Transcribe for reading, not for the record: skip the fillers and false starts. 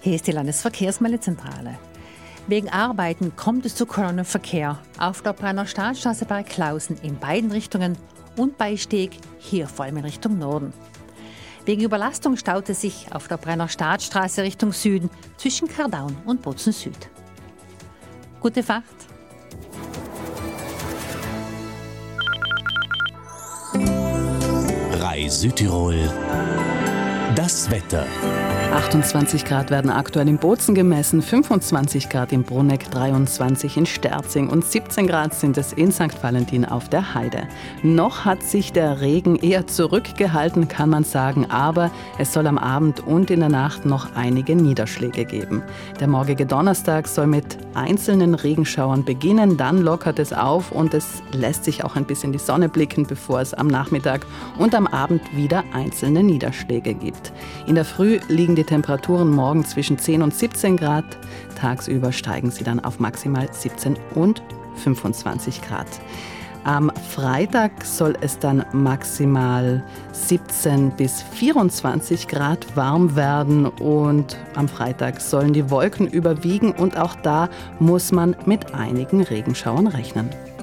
Hier ist die Landesverkehrsmeldezentrale. Wegen Arbeiten kommt es zu Kolonnenverkehr auf der Brenner Staatsstraße bei Klausen in beiden Richtungen und bei Steg, hier vor allem in Richtung Norden. Wegen Überlastung staut es sich auf der Brenner Staatsstraße Richtung Süden zwischen Kardaun und Bozen Süd. Gute Fahrt! RAI Südtirol. Das Wetter. 28 Grad werden aktuell in Bozen gemessen, 25 Grad in Bruneck, 23 in Sterzing und 17 Grad sind es in St. Valentin auf der Heide. Noch hat sich der Regen eher zurückgehalten, kann man sagen, aber es soll am Abend und in der Nacht noch einige Niederschläge geben. Der morgige Donnerstag soll mit einzelnen Regenschauern beginnen, dann lockert es auf und es lässt sich auch ein bisschen die Sonne blicken, bevor es am Nachmittag und am Abend wieder einzelne Niederschläge gibt. In der Früh liegen die Temperaturen morgen zwischen 10 und 17 Grad. Tagsüber steigen sie dann auf maximal 17 und 25 Grad. Am Freitag soll es dann maximal 17 bis 24 Grad warm werden und am Freitag sollen die Wolken überwiegen und auch da muss man mit einigen Regenschauern rechnen.